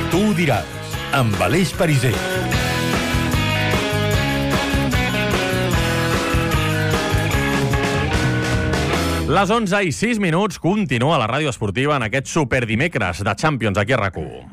Tu ho diràs, amb Aleix Pariser. Les 11:06 continua la ràdio esportiva en aquest superdimecres de Champions aquí a RAC1.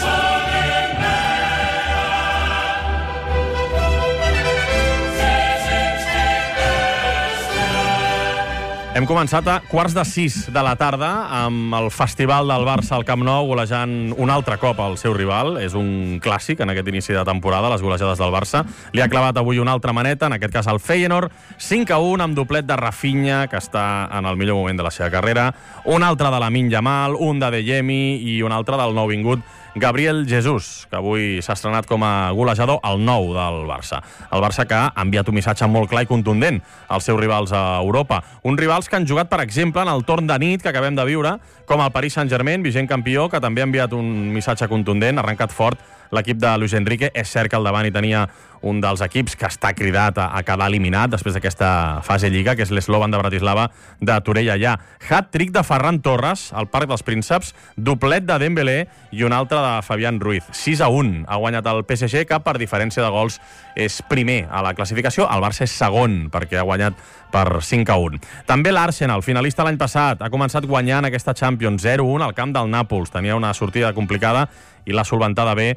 Hem començat a 5:45 de la tarda amb el Festival del Barça al Camp Nou golejant un altre cop al seu rival. És un clàssic en aquest inici de temporada, les golejades del Barça. Li ha clavat avui una altra maneta, en aquest cas el Feyenoord, 5-1 amb doblet de Rafinha, que està en el millor moment de la seva carrera, un altre de Lamine Yamal, un de Adeyemi i un altre del nouvingut Gabriel Jesús, que avui s'ha estrenat com a golejador al nou del Barça. El Barça que ha enviat un missatge molt clar i contundent als seus rivals a Europa. Uns rivals que han jugat, per exemple, en el torn de nit que acabem de viure, com el Paris Saint-Germain, vigent campió, que també ha enviat un missatge contundent, ha arrencat fort l'equip de Luis Enrique. És cert que al davant hi tenia un dels equips que està cridat a quedar eliminat després d'aquesta fase Lliga, que és l'Slovan de Bratislava de Torella allà. Hat-trick de Ferran Torres al Parc dels Prínceps, doblet de Dembélé i un altre de Fabián Ruiz. 6-1 ha guanyat el PSG, que per diferència de gols és primer a la classificació. El Barça és segon perquè ha guanyat per 5-1. També l'Arsenal, finalista l'any passat, ha començat guanyant aquesta Champions 0-1 al camp del Nàpols. Tenia una sortida complicada i l'ha solventada bé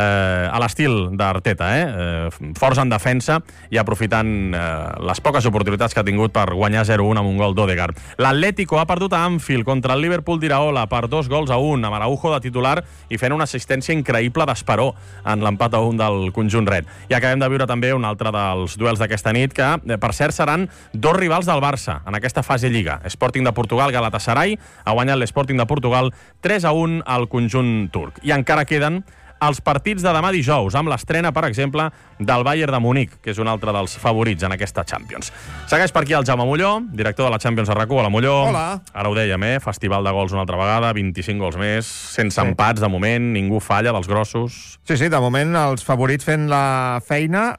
a l'estil d'Arteta. Forts en defensa i aprofitant les poques oportunitats que ha tingut per guanyar 0-1 amb un gol d'Odegaard. L'Atlético ha perdut a Anfield contra el Liverpool d'Iraola per 2-1 amb Araujo de titular i fent una assistència increïble d'Esperó en l'empat a 1 del conjunt red. I acabem de viure també un altre dels duels d'aquesta nit que, per cert, seran dos rivals del Barça en aquesta fase Lliga. Sporting de Portugal, Galatasaray, ha guanyat l'Sporting de Portugal 3-1 al conjunt turc. I encara queden els partits de demà dijous, amb l'estrena, per exemple, del Bayern de Munic, que és un altre dels favorits en aquesta Champions. Segueix per aquí el Jaume Molló, director de la Champions a RAC1. Hola, Molló. Hola. Ara ho dèiem, festival de gols una altra vegada, 25 gols més, sense empats de moment, ningú falla dels grossos. Sí, de moment els favorits fent la feina.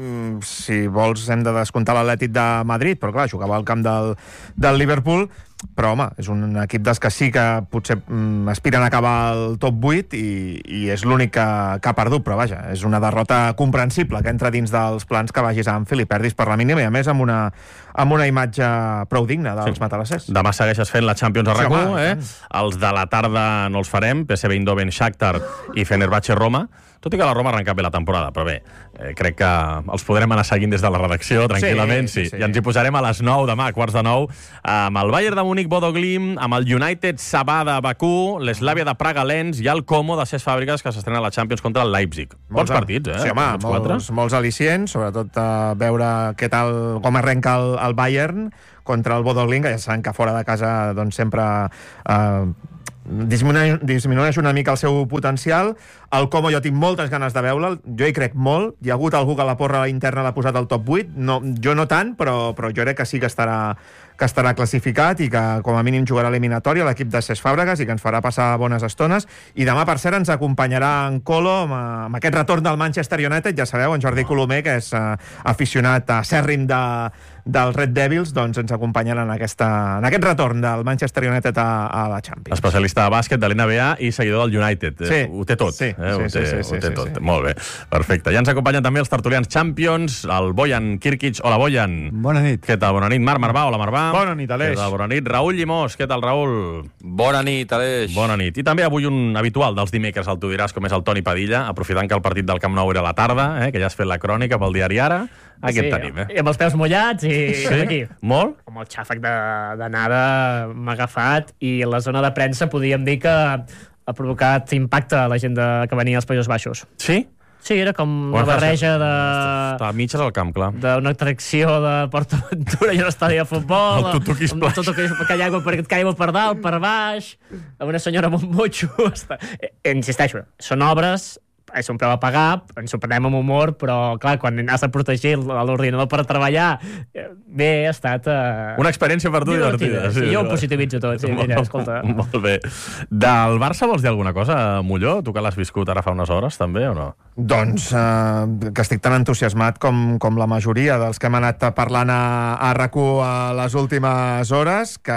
Si vols hem de descomptar l'Atlètic de Madrid, però clar, jugava al camp del Liverpool. Però, home, és un equip dels que sí que potser aspiren a acabar el top 8 i és l'únic que ha perdut, però vaja, és una derrota comprensible que entra dins dels plans que vagis a Anfield i perdis per la mínima i a més amb una imatge prou digna dels matalassers. Demà segueixes fent la Champions a RAC1, Els de la tarda no els farem, PSV Eindhoven, Shakhtar i Fenerbahçe Roma, tot i que la Roma ha arrencat bé la temporada, però bé, crec que els podrem anar seguint des de la redacció tranquil·lament, sí. I ens hi posarem a les 9 demà, a 9:15, amb el Bayern de Múnich Bodo Glimt, amb el United Sabah de Bakú, l'Slavia de Praga Lens i el Como de Cesc Fàbregas, que s'estrena a la Champions contra el Leipzig. Bons partits, Sí, home, molts al·licients, sobretot veure com arrenca el Bayern contra el Bodo Glimt, que ja saben que fora de casa doncs, sempre disminueix una mica el seu potencial. El Como jo tinc moltes ganes de veure'l, jo hi crec molt. Hi ha hagut algú que la porra interna l'ha posat al top 8, jo no tant, però jo crec que sí que estarà classificat i que com a mínim jugarà eliminatòria l'equip de Cesc Fàbregas i que ens farà passar bones estones. I demà, per cert, ens acompanyarà en Colo amb aquest retorn del Manchester United. Ja sabeu, en Jordi Colomer, que és aficionat acèrrim dels Red Devils, doncs ens acompanyarà en aquest retorn del Manchester United a la Champions. Especialista de bàsquet de l'NBA i seguidor del United. Sí. Ho té tot. Sí. Ho té tot. Molt bé, perfecte. Ja ens acompanyen també els tertulians Champions, el Bojan Kirkic. Hola, Bojan. Bona nit. Què tal? Bona nit. Marc Marvà. Hola, Marvà. Bona nit, Aleix. Què tal? Bona nit. Raül Llimós. Què tal, Raül? Bona nit, Aleix. Bona nit. I també avui un habitual dels dimecres al Tu diràs, com és el Toni Padilla, aprofitant que el partit del Camp Nou era a la tarda, que ja has fet la crònica pel diari Ara. Aquí et tenim, I amb els peus mullats i aquí. Molt? Amb el xàfec d'anada m'ha agafat i la zona de premsa podríem dir que ha provocat impacte a la gent que venia als Països Baixos. Sí? Sí, era com una barreja Està a mitges al camp, clar. d'una atracció de PortAventura i un estadi de futbol. El Tutuki Splash. Tot que hi aigua per dalt, per baix, amb una senyora amb un motxo. Insisteixo, són obres és un preu a pagar, ens ho prenem amb humor, però, clar, quan has de protegir l'ordinador per treballar, bé, ha estat... Una experiència per tu divertida. Sí, jo ho positivitzo tot, sí, mira, escolta. Molt bé. Del Barça vols dir alguna cosa, Molló? Tu que l'has viscut ara fa unes hores, també, o no? Doncs que estic tan entusiasmat com la majoria dels que hem anat parlant a RAC1 a les últimes hores, que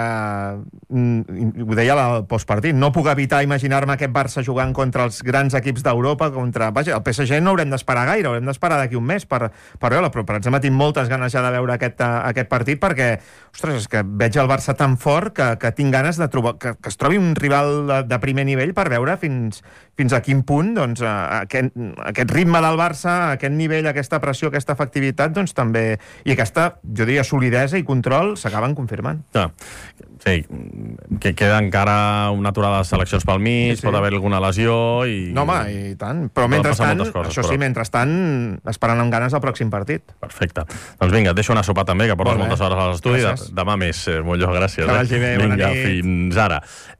ho deia al postpartit, no puc evitar imaginar-me aquest Barça jugant contra els grans equips d'Europa, el PSG no haurem d'esperar gaire, haurem d'esperar d'aquí un mes per veure, però per exemple tinc moltes ganes ja de veure aquest partit perquè, ostres, és que veig el Barça tan fort que tinc ganes de trobar, que es trobi un rival de primer nivell per veure fins a quin punt doncs, aquest ritme del Barça, aquest nivell, aquesta pressió, aquesta efectivitat, doncs també, i aquesta, jo diria, solidesa i control s'acaben confirmant. Sí, que queda encara una aturada de seleccions pel mig, pot haver alguna lesió i... No, home, i tant. Però mentrestant, mentrestant, esperant amb ganes el pròxim partit. Perfecte. Doncs vinga, et deixo anar a sopar també, que portes moltes hores a l'estudi. Demà més, Molló, gràcies. Vinga, fins ara.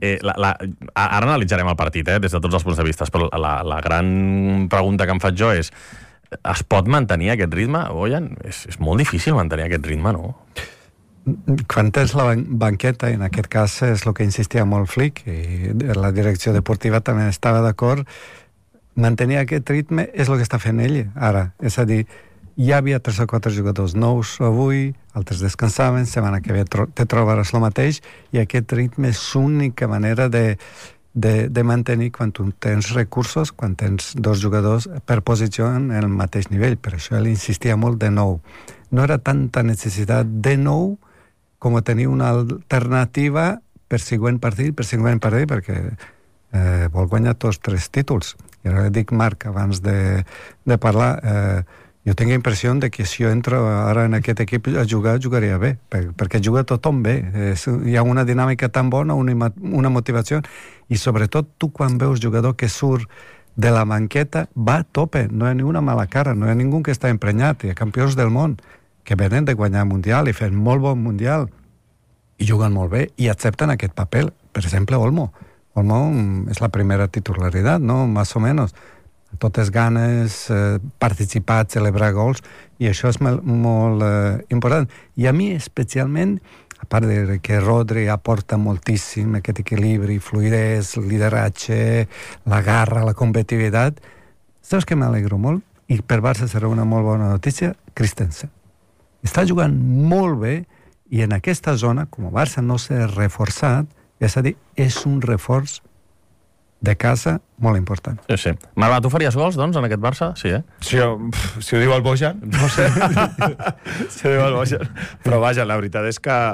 Ara analitzarem el partit, des de tots els punts de vista, però la gran pregunta que em faig jo és: es pot mantenir aquest ritme, Bojan? És molt difícil mantenir aquest ritme, no? Quan tens la banqueta, en aquest cas és el que insistia molt Flick, i la direcció deportiva també estava d'acord, mantenir aquest ritme és el que està fent ell ara, és a dir, hi havia 3 o 4 jugadors nous avui, altres descansaven, setmana que ve te trobaràs el mateix, i aquest ritme és l'única manera de mantenir quan tu tens recursos, quan tens 2 jugadors per posició en el mateix nivell. Per això ell insistia molt de nou. No era tanta necessitat de nou com tenir una alternativa per següent partit, perquè vol guanyar tots 3 títols. I ara dic, Marc, abans de parlar, jo tinc la impressió de que si jo entro ara en aquest equip a jugar, jugaria bé, perquè juga tothom bé. Hi ha una dinàmica tan bona, una motivació, i sobretot tu quan veus jugador que surt de la banqueta va a tope, no hi ha ni una mala cara, no hi ha ningú que està emprenyat, hi ha campions del món que venen de guanyar Mundial i fan molt bon Mundial i juguen molt bé i accepten aquest paper. Per exemple, Olmo és la primera titularitat, no? Más o menos. Totes ganes, participar, celebrar gols, i això és molt important. I a mi especialment, a part de que Rodri aporta moltíssim aquest equilibri, fluidesa, lideratge, la garra, la competitivitat, saps que m'alegro molt? I per Barça serà una molt bona notícia, Christensen. Està jugant molt bé, i en aquesta zona, com a Barça no s'ha reforçat, és a dir, és un reforç de casa molt important. Sí. Marva, tu faries gols, doncs, en aquest Barça? Sí, Si ho diu el Bojan, no sé. Si ho diu el Bojan. Però vaja, la veritat és que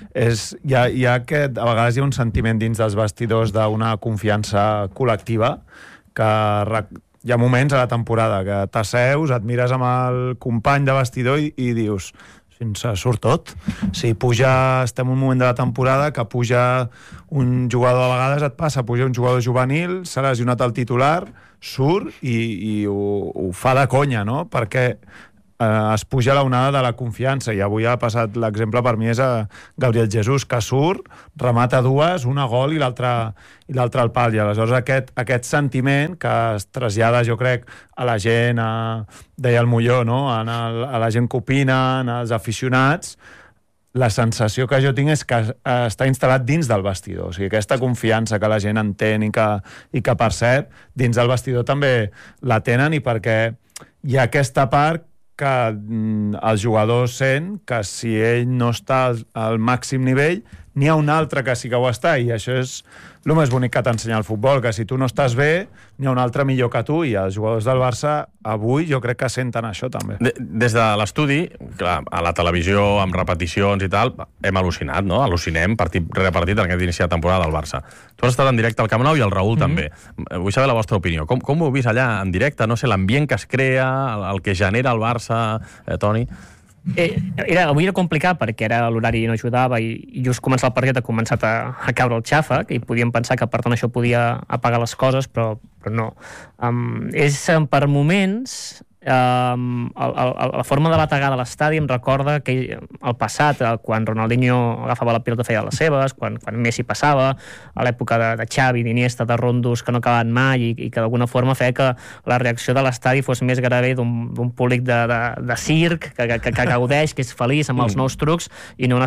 hi ha aquest, a vegades hi ha un sentiment dins dels vestidors d'una confiança col·lectiva, que hi ha moments a la temporada que t'asseus, et mires amb el company de vestidor i dius, ens surt tot. Si estem en un moment de la temporada que puja un jugador, a vegades et passa, puja un jugador juvenil, s'ha lesionat el titular, surt i ho fa de conya, no? Perquè es puja la onada de la confiança, i avui ha passat, l'exemple per mi és a Gabriel Jesús, que surt, remata 2, una gol i l'altra al pal, i aleshores aquest sentiment que es trasllada, jo crec, a la gent, deia el Molló, no? A la gent que opina, als aficionats, la sensació que jo tinc és que està instal·lat dins del vestidor, o sigui, aquesta confiança que la gent entén i que percep, dins del vestidor també la tenen, i perquè hi ha aquesta part que els jugadors sent que si ell no està al màxim nivell, n'hi ha un altre que sí que ho està, i això és el més bonic que t'ensenya el futbol, que si tu no estàs bé, n'hi ha un altre millor que tu, i els jugadors del Barça avui jo crec que senten això també. Des de l'estudi, clar, a la televisió, amb repeticions i tal, hem al·lucinat, no? Al·lucinem partit rere partit en aquest inici de temporada del Barça. Tu has estat en directe al Camp Nou i el Raül també. Vull saber la vostra opinió. Com ho heu vist allà en directe? No sé, l'ambient que es crea, el que genera el Barça, Toni? Avui era complicat perquè l'horari no ajudava i just començar el partit ha començat a caure el xàfec i podíem pensar que per tant això podia apagar les coses, però no. Per moments la forma de bategar de l'estadi em recorda que el passat, quan Ronaldinho agafava la pilota, feia les seves, quan Messi passava, a l'època de Xavi, d'Iniesta, de rondos que no acabaven mai i que d'alguna forma feia que la reacció de l'estadi fos més gairebé d'un públic de circ que gaudeix, que és feliç amb els nous trucs i no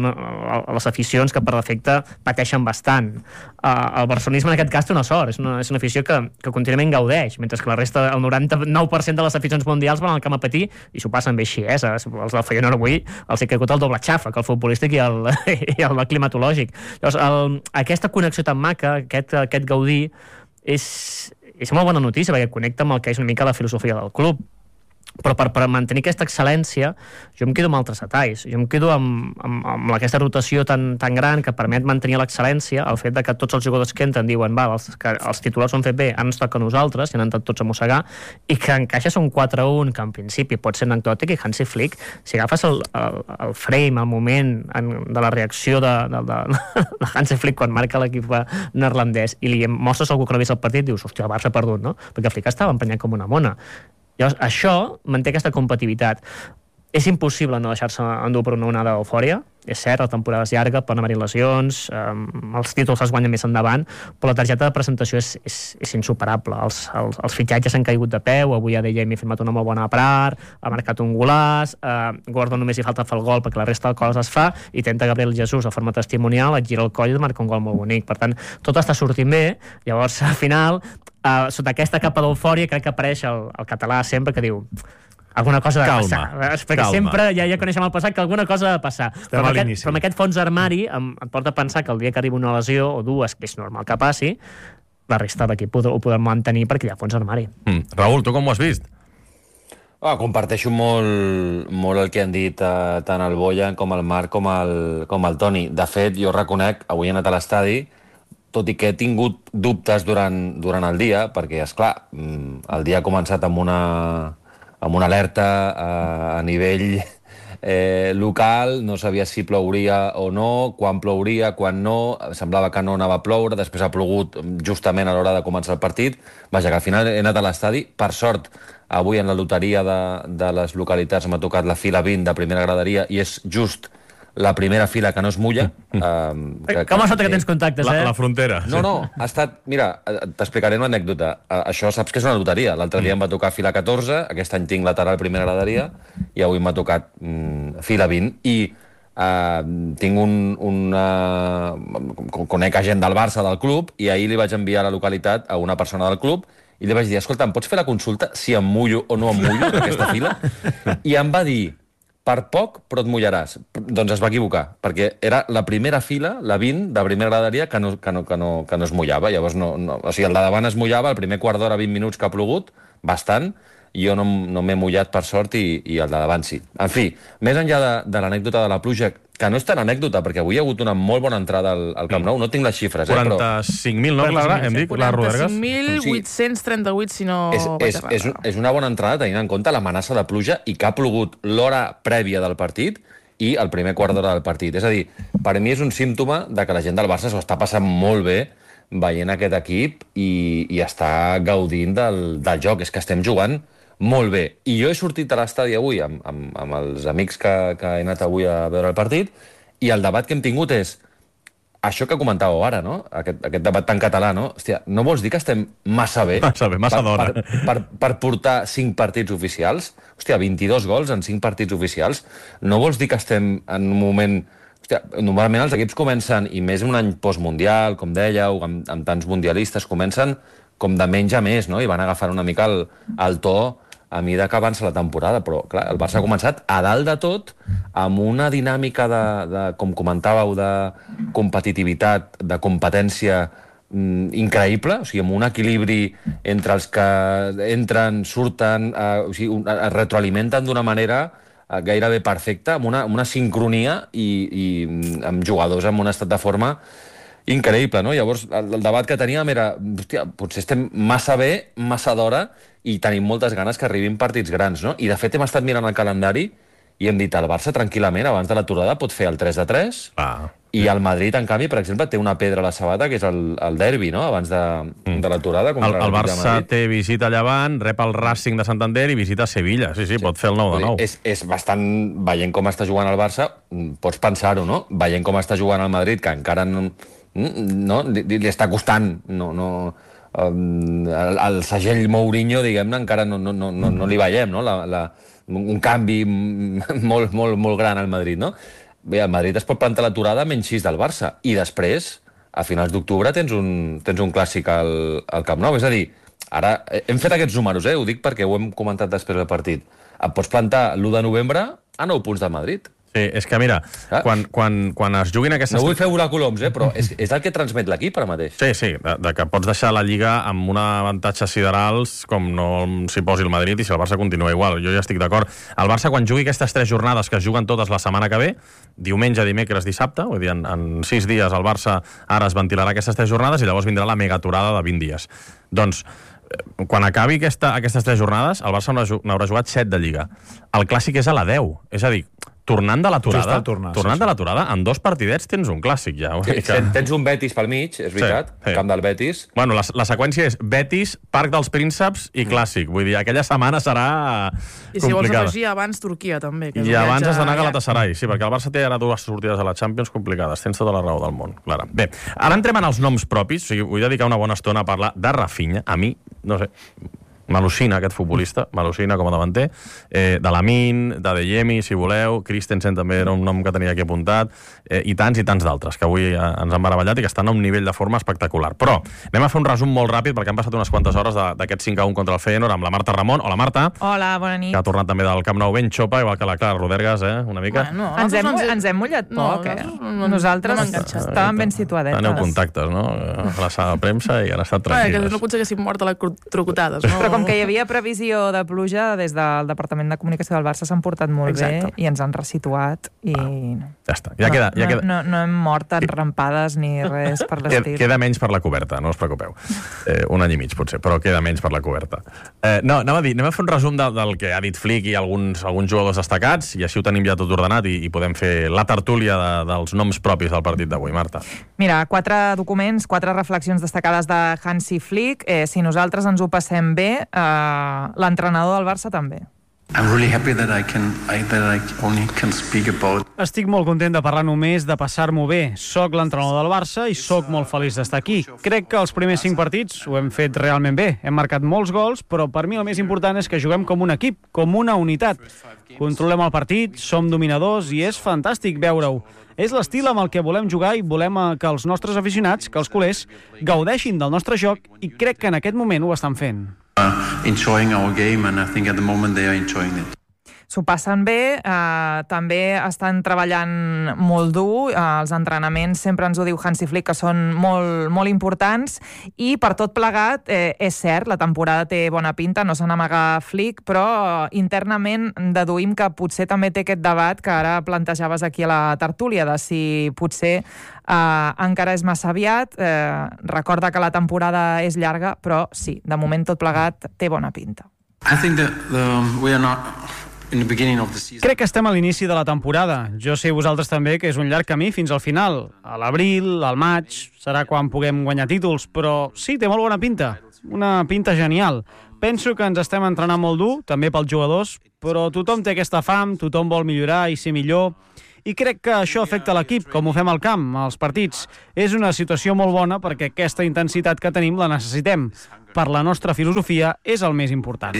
les aficions que per defecte pateixen bastant. El barcelonisme en aquest cas té una sort, és una afició que contínuament gaudeix, mentre que la resta, el 99% de les aficions mundials van al camp a patir i s'ho passen bé així, els del Feyenoord avui els he caigut el doble xafa que el futbolístic i el climatològic. Llavors, aquesta connexió tan maca, aquest gaudir és molt bona notícia perquè connecta amb el que és una mica la filosofia del club. Però per mantenir aquesta excel·lència jo em quedo amb altres detalls, jo em quedo amb aquesta rotació tan gran que permet mantenir l'excel·lència, el fet de que tots els jugadors que entren diuen que els titulars ho han fet bé, ara ens toca a nosaltres i han entrat tots a mossegar, i que encaixes un 4-1 que en principi pot ser anecdòtic, i Hansi Flick, si agafes el frame, el moment de la reacció de Hansi Flick quan marca l'equip neerlandès i li mostres algú que no ha vist el partit, dius, hòstia, el Barça ha perdut, no? Perquè Flick estava empenyat com una mona. Llavors, això manté aquesta competitivitat. És impossible no deixar-se endur per una onada d'eufòria. És cert, la temporada és llarga, poden haver lesions, els títols es guanyen més endavant, però la targeta de presentació és insuperable. Els fitxatges s'han caigut de peu, avui ADM ha firmat una molt bona Prar, ha marcat un golàs, Gordon només hi falta fer el gol perquè la resta de coses es fa, i tenta Gabriel Jesús de forma testimonial, et gira el coll i marca un gol molt bonic. Per tant, tot està sortint bé. Llavors, al final, sota aquesta capa d'eufòria, crec que apareix el català sempre que diu alguna cosa ha de passar. Perquè sempre ja coneixem el passat que alguna cosa ha de passar. Però amb aquest fons d'armari et porta a pensar que el dia que arriba una lesió o dues, que és normal que passi, la resta d'equip ho podem mantenir perquè hi ha fons d'armari. Raül, tu com ho has vist? Comparteixo molt el que han dit tant el Bojan com el Marc com el Toni. De fet, jo reconec, avui he anat a l'estadi, tot i que he tingut dubtes durant el dia, perquè, esclar, el dia ha començat amb una alerta a nivell local, no sabia si plouria o no, quan plouria, quan no, semblava que no anava a ploure, després ha plogut justament a l'hora de començar el partit. Vaja, que al final he anat a l'estadi. Per sort, avui en la loteria de les localitats m'ha tocat la fila 20 de primera graderia i és just la primera fila que no es mulla. Com sota que tens contactes, La frontera. No, ha estat... Mira, t'explicaré una anècdota. Això saps que és una loteria. L'altre dia em va tocar fila 14, aquest any tinc lateral primera graderia, i avui m'ha tocat fila 20. I tinc conec gent del Barça, del club, i ahir li vaig enviar a la localitat a una persona del club i li vaig dir, escolta, em pots fer la consulta si em mullo o no em mullo en aquesta fila? I em va dir, per poc, però et mullaràs. Doncs es va equivocar, perquè era la primera fila, la 20, de primera graderia, que no es mullava. Llavors, o sigui, el de davant es mullava, el primer quart d'hora, 20 minuts que ha plogut, bastant, i jo no m'he mullat, per sort, i el de davant sí. En fi, més enllà de l'anècdota de la pluja, que no és tan anècdota, perquè avui hi ha hagut una molt bona entrada al Camp Nou, no tinc les xifres, 45.000, no, Clara? Hem dit, la Rodergas? 45.838, si no vaig errada. És una bona entrada, tenint en compte l'amenaça de pluja i que ha plogut l'hora prèvia del partit i el primer quart d'hora del partit. És a dir, per mi és un símptoma de que la gent del Barça s'ho està passant molt bé veient aquest equip i està gaudint del joc. És que estem jugant molt bé. I jo he sortit a l'estadi avui amb els amics que he anat avui a veure el partit, i el debat que hem tingut és això que comentàveu ara, no? Aquest debat tan català, no? Hòstia, no vols dir que estem massa bé? Massa d'hora. Per portar 5 partits oficials? Hòstia, 22 gols en 5 partits oficials? No vols dir que estem en un moment... Hòstia, normalment els equips comencen, i més en un any postmundial, com dèieu, amb tants mundialistes, comencen com de menys a més, no? I van agafant una mica el to a mesura que avança la temporada, però clar, el Barça ha començat a dalt de tot amb una dinàmica com comentàveu, de competitivitat, de competència increïble, o sigui, amb un equilibri entre els que entren, surten, o sigui, es retroalimenten d'una manera gairebé perfecta, amb una sincronia i amb jugadors amb un estat de forma increïble, no? Llavors, el debat que teníem era, hòstia, potser estem massa bé, massa d'hora, i tenim moltes ganes que arribin partits grans, no? I, de fet, hem estat mirant el calendari i hem dit, el Barça, tranquil·lament, abans de l'aturada, pot fer el 3-3, I el Madrid, en canvi, per exemple, té una pedra a la sabata, que és el derbi, no?, abans de l'aturada. El Barça té visita a Llevant, rep el Racing de Santander i visita Sevilla. Sí, pot fer el 9-9. És bastant... Veient com està jugant el Barça, pots pensar-ho, no? Veient com està jugant el Madrid, que encara no li està costant... el segell Mourinho, diguem-ne, encara no li veiem, no? Un canvi molt, molt, molt gran al Madrid, no? Bé, el Madrid es pot plantar l'aturada menys 6 del Barça, i després, a finals d'octubre, tens un clàssic al Camp Nou. És a dir, ara hem fet aquests números, ho dic perquè ho hem comentat després del partit. Et pots plantar l'1 de novembre a 9 punts del Madrid. Sí, és que mira, quan es juguin aquestes... No vull fer volar coloms, però és el que transmet l'equip ara mateix. Sí, de que pots deixar la Lliga amb un avantatge siderals com no s'hi posi el Madrid i si el Barça continua igual. Jo ja estic d'acord. El Barça, quan jugui aquestes 3 jornades que es juguen totes la setmana que ve, diumenge, dimecres, dissabte, vull dir, en 6 dies el Barça ara es ventilarà aquestes 3 jornades i llavors vindrà la megaturada de 20 dies. Doncs, quan acabi aquestes 3 jornades, el Barça n'haurà jugat 7 de Lliga. El clàssic és a la 10. És a dir, tornant de l'aturada, en 2 partidets tens un clàssic ja. Tens un Betis pel mig, és veritat, el camp del Betis. Bueno, la seqüència és Betis, Parc dels Prínceps i clàssic. Vull dir, aquella setmana serà complicada. I si vols afegir abans Turquia, també. I abans has d'anar a Galatasaray, sí, perquè el Barça té ara 2 sortides a la Champions complicades. Tens tota la raó del món, Clara. Bé, ara entrem en els noms propis, o sigui, vull dedicar una bona estona a parlar de Rafinha. A mi, no sé... m'al·lucina aquest futbolista, m'al·lucina com a davanter, de Lamine, de Adeyemi, si voleu, Christensen també era un nom que tenia aquí apuntat, i tants d'altres, que avui ens han meravellat i que estan a un nivell de forma espectacular. Però anem a fer un resum molt ràpid, perquè han passat unes quantes hores d'aquest 5-1 contra el Feyenoord amb la Marta Ramon. Hola, Marta. Hola, bona nit. Que ha tornat també del Camp Nou ben xopa, igual que la Clara Rodergas, una mica. Bueno, ens hem mullat poc, Nosaltres estàvem ben situadetes. Aneu contactes, no? A la sala de premsa i han estat tranquil·les. Que no aconseguéssim mort a les trucotades, no? Però com que hi havia previsió de pluja, des del Departament de Comunicació del Barça s'han portat molt bé i ens han resituat i... Ja està. Ja queda. No hem mort en rampades ni res per l'estil. Queda menys per la coberta, no us preocupeu. Un any i mig, potser, però queda menys per la coberta. No, anem a fer un resum del que ha dit Flick i alguns jugadors destacats, i així ho tenim ja tot ordenat i podem fer la tertúlia dels noms propis del partit d'avui, Marta. Mira, 4 documents, 4 reflexions destacades de Hansi Flick. Si nosaltres ens ho passem bé, l'entrenador del Barça també. Estic molt content de parlar només de passar-m'ho bé. Soc l'entrenador del Barça i soc molt feliç d'estar aquí. Crec que els primers 5 partits ho hem fet realment bé. Hem marcat molts gols, però per mi el més important és que juguem com un equip, com una unitat. Controlem el partit, som dominadors i és fantàstic veure-ho. És l'estil amb el que volem jugar i volem que els nostres aficionats, que els culers, gaudeixin del nostre joc i crec que en aquest moment ho estan fent. Enjoying our game and I think at the moment they are enjoying it. S'ho passen bé, també estan treballant molt dur, els entrenaments sempre ens ho diu Hansi Flick que són molt, molt importants i per tot plegat, és cert, la temporada té bona pinta, no se n'amaga Flick, però internament deduïm que potser també té aquest debat que ara plantejaves aquí a la tertúlia, de si potser encara és massa aviat, recorda que la temporada és llarga, però sí, de moment tot plegat té bona pinta. I think that we are not... Crec que estem a l'inici de la temporada. Jo sé vosaltres també que és un llarg camí fins al final. A l'abril, al maig, serà quan puguem guanyar títols, però sí, té molt bona pinta. Una pinta genial. Penso que ens estem entrenant molt dur, també pels jugadors, però tothom té aquesta fam, tothom vol millorar i ser millor, i crec que això afecta l'equip, com ho fem al camp, als partits. És una situació molt bona perquè aquesta intensitat que tenim la necessitem. Per la nostra filosofia és el més important.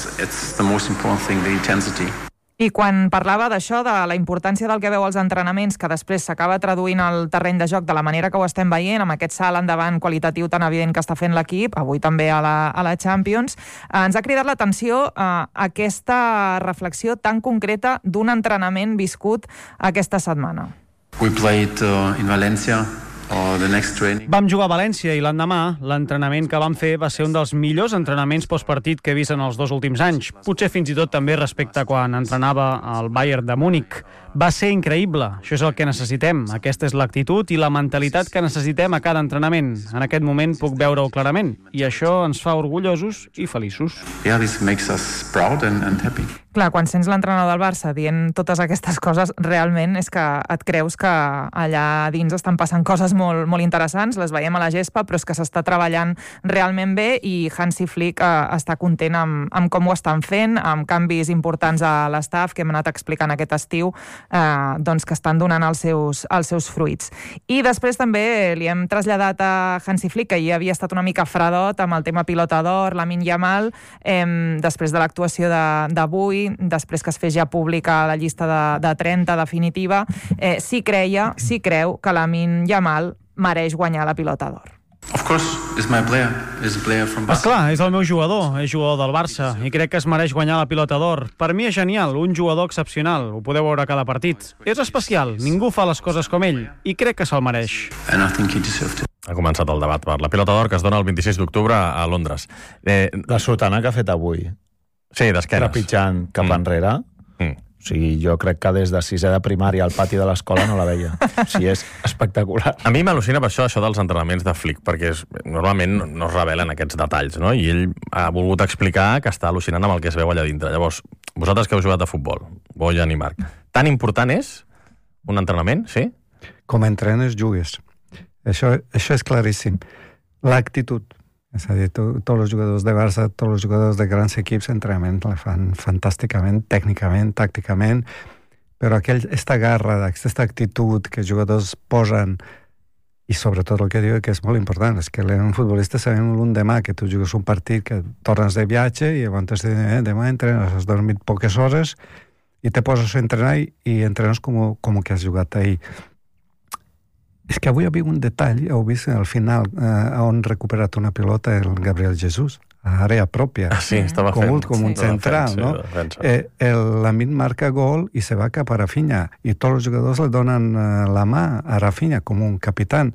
I quan parlava d'això, de la importància del que veu als entrenaments, que després s'acaba traduint al terreny de joc de la manera que ho estem veient, amb aquest salt endavant qualitatiu tan evident que està fent l'equip, avui també a la Champions, ens ha cridat l'atenció aquesta reflexió tan concreta d'un entrenament viscut aquesta setmana. We played in Valencia. Vam jugar a València i l'endemà l'entrenament que vam fer va ser un dels millors entrenaments postpartit que he vist en els 2 últims anys. Potser fins i tot també respecte a quan entrenava al Bayern de Múnich. Va ser increïble. Això és el que necessitem. Aquesta és l'actitud i la mentalitat que necessitem a cada entrenament. En aquest moment puc veure-ho clarament. I això ens fa orgullosos i feliços. Yeah, this makes us proud and happy. Clar, quan sents l'entrenador del Barça dient totes aquestes coses, realment és que et creus que allà dins estan passant coses molt, molt interessants, les veiem a la gespa, però és que s'està treballant realment bé i Hansi Flick està content amb com ho estan fent, amb canvis importants a l'estaf que hem anat explicant aquest estiu, doncs que estan donant els seus fruits. I després també li hem traslladat a Hansi Flick, que hi havia estat una mica fredot amb el tema pilota d'or, Lamine Yamal, després de l'actuació d'avui, després que es fes ja pública la llista de 30 definitiva, sí creu que Lamine Yamal mereix guanyar la pilota d'or. Of course, is my player. Is a player from Barça. Esclar, és el meu jugador, és jugador del Barça i crec que es mereix guanyar la pilota d'or. Per mi és genial, un jugador excepcional, ho podeu veure a cada partit. És especial, ningú fa les coses com ell i crec que se'l mereix. And I think he deserved it. Ha començat el debat per la pilota d'or que es dona el 26 d'octubre a Londres. La sotana que ha fet avui. Sí, d'esquenes. Trepitjant cap enrere. O sigui, jo crec que des de sisè de primària al pati de l'escola no la veia. O sigui, és espectacular. A mi m'al·lucina per això dels entrenaments de Flick, perquè normalment no es revelen aquests detalls, no? I ell ha volgut explicar que està al·lucinant amb el que es veu allà dintre. Llavors, vosaltres que heu jugat a futbol, Bojan i Marc, tan important és un entrenament, sí? Com entrenes, jugues. Això és claríssim. L'actitud. És a dir, tots els jugadors de Barça, tots els jugadors de grans equips, entrenament la fan fantàsticament, tècnicament, tàcticament, però aquesta garra, aquesta actitud que els jugadors posen, i sobretot el que diu que és molt important, és que un futbolista sabem l'endemà que tu jugues un partit, que tornes de viatge i abans demà entrenes, has dormit poques hores i te poses a entrenar i entrenes com que has jugat ahir. És que avui hi havia un detall, heu vist al final on ha recuperat una pilota el Gabriel Jesús, a àrea pròpia. Sí, estava fent. Com un central, no? Lamine marca gol i se va cap a Rafinha, i tots els jugadors le donen la mà a Rafinha com un capitán.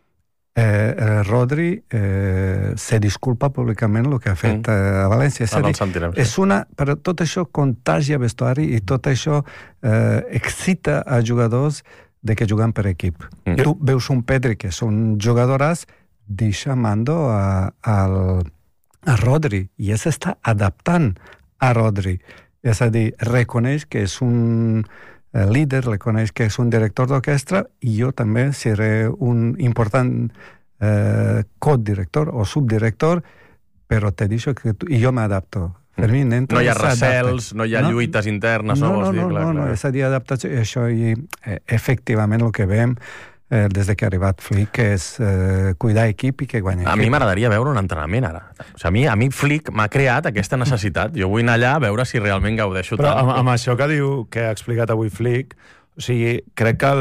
Rodri se disculpa públicament el que ha fet a València. Però tot això contagia vestuari i tot això excita a jugadors de que juguen per equip. Tu veus un Pedri, que és un jugadoraz, deixa mando a Rodri, i ell s'està adaptant a Rodri. És a dir, reconeix que és un líder, reconeix que és un director d'orquestra, i jo també seré un important codirector o subdirector, però te deixo que i jo m'adapto. No hi ha recels, no hi ha lluites internes, no vols dir? No, és a dir, adaptació, i això, i efectivament el que veiem des que ha arribat Flick és cuidar equip i que guanya equip. A mi m'agradaria veure un entrenament ara. O sigui, a mi Flick m'ha creat aquesta necessitat. Jo vull anar allà a veure si realment gaudeixo tant. Però amb això que diu, que ha explicat avui Flick, o sigui, crec que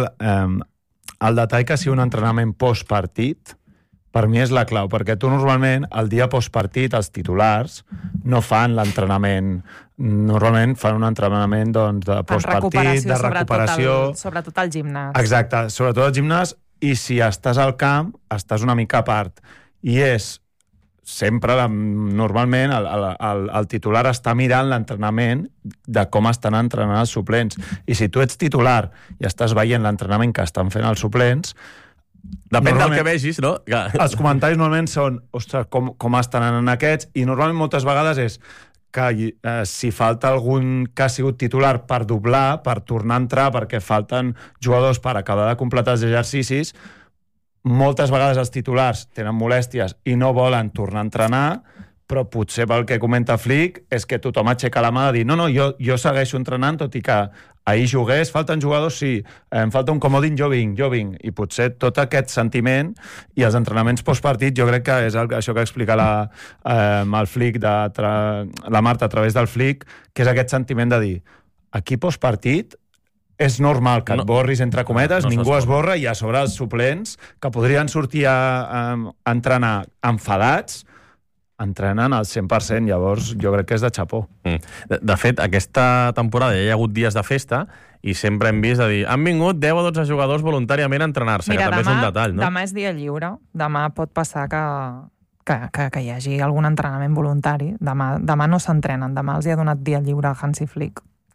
el detall que sigui un entrenament postpartit per mi és la clau, perquè tu normalment el dia postpartit els titulars no fan l'entrenament, normalment fan un entrenament de postpartit, de recuperació. Sobretot al gimnàs. Exacte, sobretot al gimnàs, i si estàs al camp estàs una mica a part. I és sempre, normalment, el titular està mirant l'entrenament de com estan entrenant els suplents. I si tu ets titular i estàs veient l'entrenament que estan fent els suplents, depèn del que vegis, no? Els comentaris normalment són, ostres, com estan anant aquests, i normalment moltes vegades és que si falta algun que ha sigut titular per doblar, per tornar a entrar, perquè falten jugadors per acabar de completar els exercicis, moltes vegades els titulars tenen molèsties i no volen tornar a entrenar, però potser pel que comenta Flick és que tothom aixeca la mà de dir no, jo segueixo entrenant, tot i que ahir jugués, falten jugadors, sí, em falta un comodín, jo vinc, i potser tot aquest sentiment i els entrenaments postpartit, jo crec que és això que explica el Flick, la Marta a través del Flick, que és aquest sentiment de dir, aquí postpartit és normal que et borris, entre cometes, ningú es borra, i a sobre els suplents, que podrien sortir a entrenar enfadats, entrenen al 100%, llavors jo crec que és de xapó. De fet, aquesta temporada ja hi ha hagut dies de festa i sempre hem vist a dir, han vingut 10 o 12 jugadors voluntàriament a entrenar-se, que també és un detall, no? Demà és dia lliure, demà pot passar que hi hagi algun entrenament voluntari, demà no s'entrenen, demà els hi ha donat dia lliure a Hansi Flick.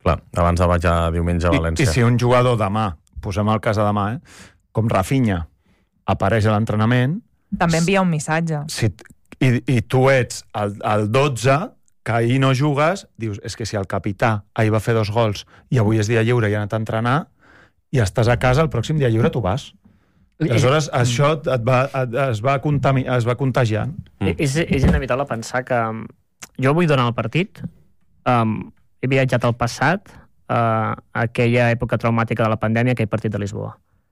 Clar, abans de vaig a diumenge a València. I si un jugador demà, posem el cas de demà, com Rafinha, apareix a l'entrenament... També envia un missatge. I tu ets el 12, que ahir no jugues, dius, és que si el capità ahir va fer 2 gols i avui és dia lliure i ha anat a entrenar, i estàs a casa, el pròxim dia lliure tu vas. Aleshores, això es va contagiant. És inevitable pensar que jo vull donar el partit, he viatjat al passat, a aquella època traumàtica de la pandèmia, aquell partit de Lisboa.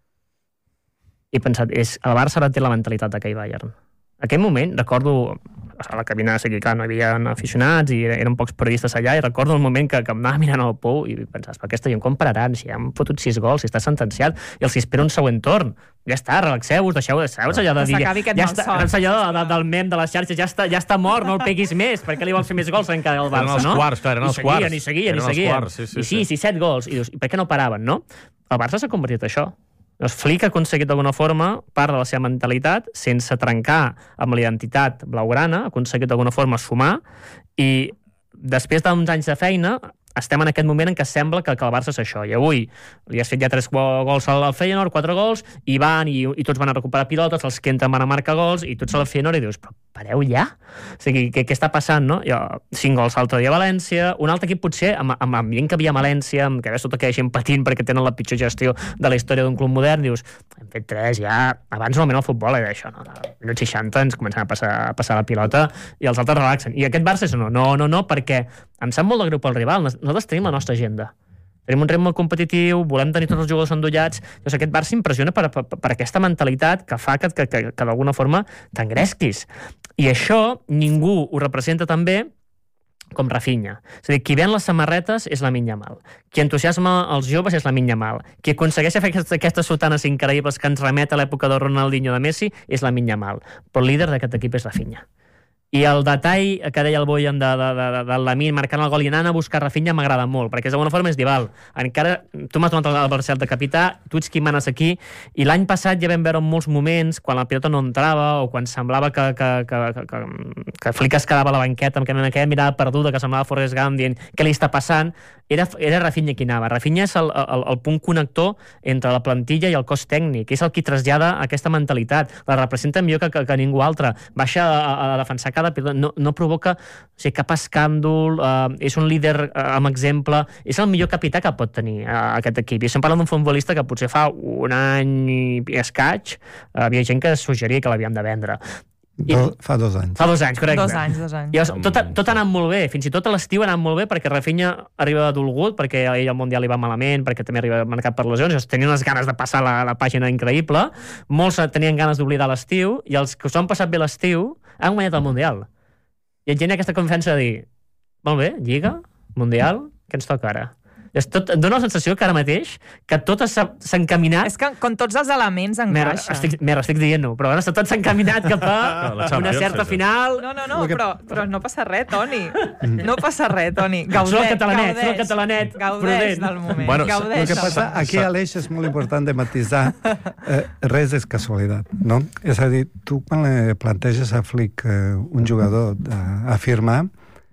He pensat, el Barça ara té la mentalitat d'aquell Bayern. En aquell moment, recordo, a la cabina, clar, no hi havia aficionats i eren pocs periodistes allà, i recordo el moment que em anava mirant el pou i pensaves, per aquesta gent com pararan? Si han fotut 6 gols, si està sentenciat, i els espera un següent torn. Ja està, relaxeu-vos, deixeu-vos allò de dir... Ja està, allò del mem de les xarxes, ja està mort, no el peguis més, perquè li vols fer més gols encara al Barça, no? Eren els quarts. I seguien. I sí, 7 gols. I dius, per què no paraven, no? El Barça s'ha convertit en això. Flick ha aconseguit d'alguna forma part de la seva mentalitat sense trencar amb la identitat blaugrana, ha aconseguit d'alguna forma sumar, i després d'uns anys de feina estem en aquest moment en què sembla que el Barça és això, i avui li has fet ja 3 gols al Feyenoord, 4 gols, i van, i tots van a recuperar pilotes, els que entren van a marcar gols, i tu ets al Feyenoord i dius, però pareu ja? O sigui, què està passant, no? 5 gols l'altre dia a València, un altre equip potser, amb l'ambient que havia a València, amb que ves tota aquella gent patint perquè tenen la pitjor gestió de la història d'un club modern, dius, hem fet 3 ja, abans normalment el futbol era això, no? Minuts 60 ens comencem a passar la pilota i els altres relaxen. I aquest Barça és no, perquè em sap molt de greu pel rival. Nosaltres tenim la nostra agenda. Tenim un ritme competitiu, volem tenir tots els jugadors endollats. Llavors aquest Barça impressiona per aquesta mentalitat que fa que d'alguna forma t'engresquis. I això ningú ho representa tan bé com Rafinha. És a dir, qui ven les samarretes és Lamine Yamal. Qui entusiasma els joves és Lamine Yamal. Qui aconsegueix fer aquestes sotanes increïbles que ens remet a l'època de Ronaldinho de Messi és Lamine Yamal. Però el líder d'aquest equip és Rafinha. I el detall que deia el Boyan del Lamine marcant el gol i anant a buscar Rafinha m'agrada molt, perquè d'alguna forma és dir, val, encara tu m'has donat el Barça de capità, tu ets qui manes aquí, i l'any passat ja vam veure en molts moments quan la pilota no entrava o quan semblava que Flick es quedava a la banqueta amb aquella mirada perduda que semblava Forrest Gump dient què li està passant, era Rafinha qui anava. Rafinha és el punt connector entre la plantilla i el cos tècnic, és el qui trasllada aquesta mentalitat, la representa millor que ningú altre, baixa a defensar cada pilota, no provoca cap escàndol, és un líder amb exemple, és el millor capità que pot tenir aquest equip. I estem parlant d'un futbolista que potser fa un any i escaig havia gent que suggeria que l'havíem de vendre. Fa 2 anys. Fa 2 anys, correcte. 2 anys. I tot ha anat molt bé, fins i tot a l'estiu ha anat molt bé perquè Rafinha arriba dolgut, perquè a ell el Mundial li va malament, perquè també arriba marcat per lesions, tenia unes ganes de passar la pàgina increïble, molts tenien ganes d'oblidar l'estiu, i els que s'ho han passat bé l'estiu han guanyat el Mundial. I en gent aquesta confiança de dir, molt bé, Lliga, Mundial, què ens toca ara? Dóna la sensació que ara mateix que tot s'ha encaminat... És que com tots els elements encaixen. Estic dient-ho, però tot s'ha encaminat cap a una certa final... No, però no passa res, Toni. No passa res, Toni. Gaudeix. Sóc el catalanet. Gaudeix del moment. Bueno, el que passa, aquí a l'Eix és molt important de matisar res és casualitat, no? És a dir, tu quan li planteges a Flick un jugador a firmar,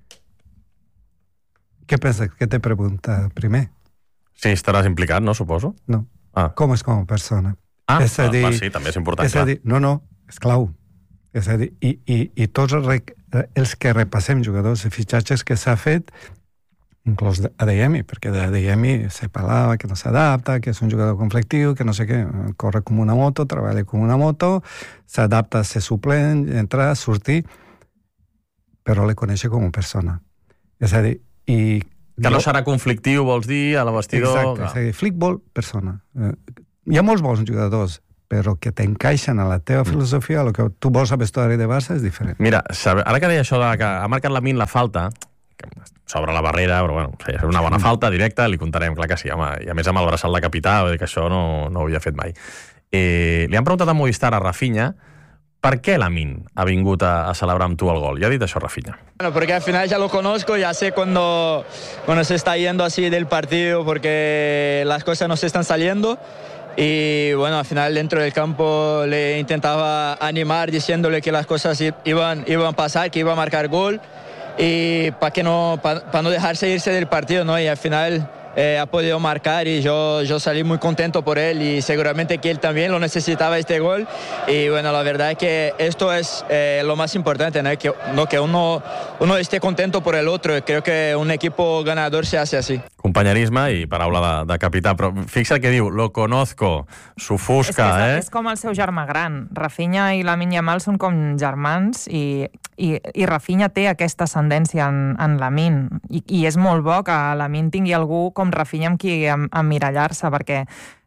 què penses? Què te pregunta primer? Sí, estaràs implicat, no, suposo? No. Com és com a persona? Sí, també és important, clar. No, és clau. És a dir, i tots els que repassem jugadors i fitxatges que s'ha fet, inclús Adeyemi, perquè d'Adeyemi se parlava que no s'adapta, que és un jugador conflictiu, que no sé què, corre com una moto, treballa com una moto, s'adapta a ser suplent, entrar, sortir, però le coneix com a persona. És a dir, que no serà conflictiu, vols dir, a la vestidor... Exacte, és a dir, Flick vol persona. Hi ha molts bons jugadors, però que t'encaixen a la teva filosofia, el que tu vols a vestuari de Barça és diferent. Mira, ara que deia això que ha marcat Lamine la falta, sobre la barrera, però bueno, és una bona falta directa, li contarem, clar que sí, home, i a més amb el braçal de capità, que això no ho havia fet mai. Li han preguntat a Movistar a Rafinha per què Lamine ha vingut a celebrar amb tu el gol. Ja ha dit això Rafinha. Bueno, porque al final ya lo conozco, ya sé cuando se está yendo así del partido porque las cosas no se están saliendo. Y bueno, al final dentro del campo le intentaba animar diciéndole que las cosas iban a pasar, que iba a marcar gol. y para no dejarse irse del partido, ¿no? Y al final ha podido marcar y yo salí muy contento por él y seguramente que él también lo necesitaba este gol. Y bueno, la verdad es que esto es lo más importante, ¿no? Que uno esté contento por el otro. Creo que un equipo ganador se hace así. Companyerisme i paraula de capità, però fixa't que diu, lo conozco, s'ofusca, És com el seu germà gran. Rafinha i Lamine Yamal són com germans i Rafinha té aquesta ascendència en Lamine. I és molt bo que Lamine tingui algú com Rafinha amb qui emmirallar-se, perquè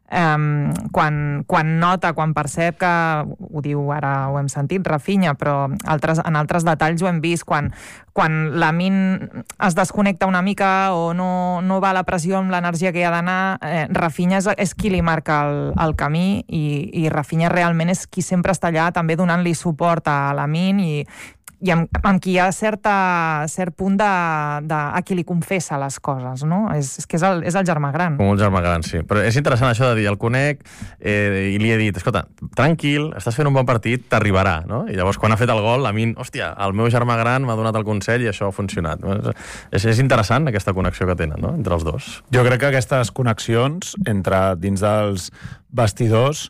quan nota, quan percep que, ho diu ara, ho hem sentit, Rafinha, però en altres detalls ho hem vist, quan Lamine es desconnecta una mica o no va a la pressió amb l'energia que hi ha d'anar, Rafinha és qui li marca el camí i Rafinha realment és qui sempre està allà també donant-li suport a Lamine i amb qui hi ha cert punt a qui li confessa les coses, no? És que és el germà gran. Com un germà gran, sí. Però és interessant això de dir, el conec i li he dit, escolta, tranquil, estàs fent un bon partit, t'arribarà, no? I llavors, quan ha fet el gol, a mi, hòstia, el meu germà gran m'ha donat el consell i això ha funcionat. És interessant aquesta connexió que tenen, no?, entre els dos. Jo crec que aquestes connexions dins dels vestidors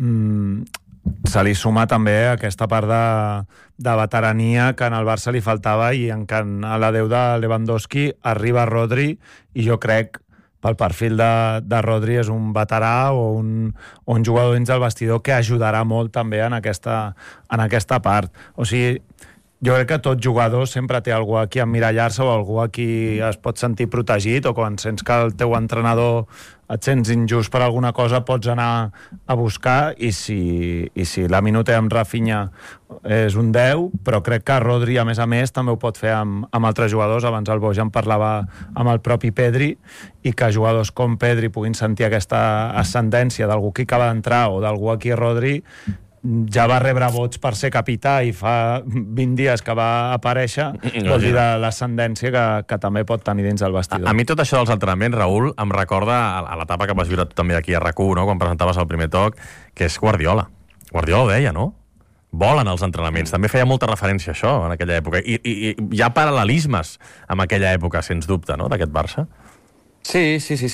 se li suma també aquesta part de veterania que en el Barça li faltava i en què a l'adeu de Lewandowski arriba Rodri i jo crec pel perfil de Rodri és un veterà o un jugador dins del vestidor que ajudarà molt també en aquesta part. O sigui, jo crec que tot jugador sempre té algú a qui emmirallar-se o algú a qui es pot sentir protegit o quan sents que el teu entrenador et sents injust per alguna cosa pots anar a buscar i si la minuta amb Rafinha és un 10, però crec que Rodri a més també ho pot fer amb altres jugadors. Abans el Bojan parlava amb el propi Pedri i que jugadors com Pedri puguin sentir aquesta ascendència d'algú que acaba d'entrar o d'algú aquí Rodri ja va rebre vots per ser capità i fa 20 dies que va aparèixer, vol dir l'ascendència que també pot tenir dins el vestidor. A mi tot això dels entrenaments, Raül, em recorda a l'etapa que vas viure tu també aquí a RAC1, no?, quan presentaves el primer toc, que és Guardiola. Guardiola ho deia, no? Volen els entrenaments. També feia molta referència a això en aquella època. I hi ha paral·lelismes amb aquella època, sens dubte, no?, d'aquest Barça. Sí.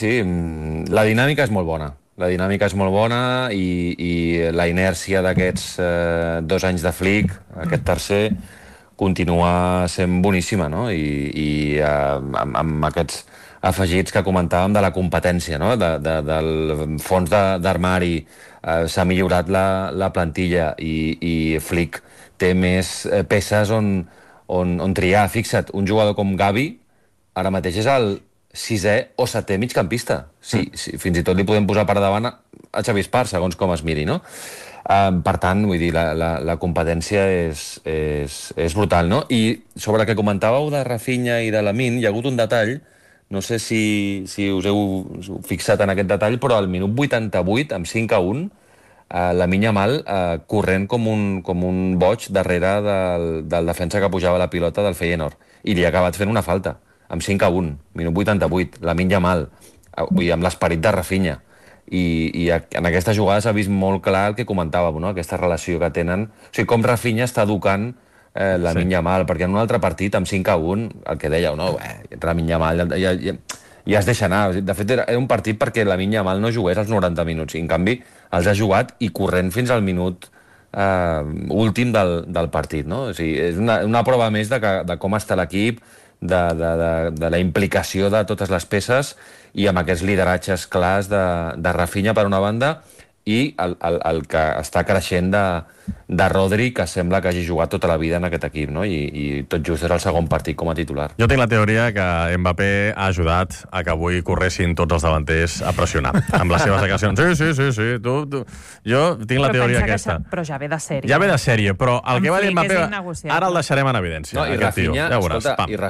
La dinàmica és molt bona. La dinàmica és molt bona i la inèrcia d'aquests 2 anys de Flick, aquest tercer, continua sent boníssima, no? I amb aquests afegits que comentàvem de la competència, no? Del fons d'armari, s'ha millorat la plantilla i Flick té més peces on triar. Fixa't, un jugador com Gavi ara mateix és el 6è o 7è migcampista. Sí, fins i tot li podem posar per davant a Xavi Espart, segons com es miri, no? Per tant, vull dir, la competència és brutal, no? I sobre el que comentàveu de Rafinha i de Lamine, hi ha hagut un detall, no sé si us heu fixat en aquest detall, però al minut 88, amb 5-1, Lamine Yamal corrent com un boig darrere del defensa que pujava la pilota del Feyenoord, i li ha acabat fent una falta. Amb 5-1, minut 88, Lamine Yamal, amb l'esperit de Rafinha. I en aquesta jugada s'ha vist molt clar el que comentàvem, no?, aquesta relació que tenen. O sigui, com Rafinha està educant Lamine Yamal, perquè en un altre partit, amb 5-1, el que dèieu, no, Lamine Yamal ja es deixa anar. De fet, era un partit perquè Lamine Yamal no jugués als 90 minuts, i en canvi els ha jugat i corrent fins al minut últim del partit, no? O sigui, és una prova més de com està l'equip, de la implicació de totes les peces i amb aquests lideratges clars de Rafinha per una banda i el que està creixent de Rodri, que sembla que hagi jugat tota la vida en aquest equip, no? I tot just és el segon partit com a titular. Jo tinc la teoria que Mbappé ha ajudat a que avui corressin tots els davanters a pressionar amb les seves declaracions. Sí. Jo tinc la teoria aquesta. Però ja ve de sèrie. Ja ve de sèrie, però el que va dir Mbappé ara el deixarem en evidència. No, i Rafinha, ja veuràs,